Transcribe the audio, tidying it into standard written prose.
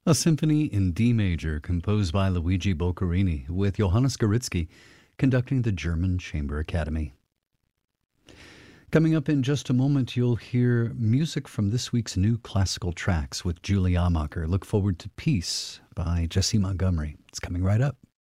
A symphony in D major composed by Luigi Boccherini with Johannes Goritzky conducting the German Chamber Academy. Coming up in just a moment, you'll hear music from this week's new classical tracks with Julie Amacher. Look forward to Peace by Jesse Montgomery. It's coming right up.